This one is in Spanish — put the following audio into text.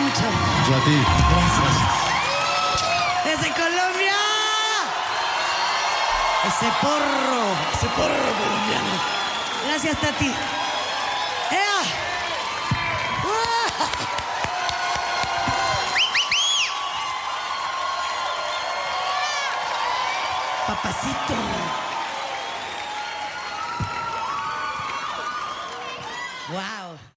mucho. Yo a ti. Gracias. Desde Colombia. Ese porro colombiano. Gracias, Tati. ¡Ea! ¡Uah! Papacito. Wow.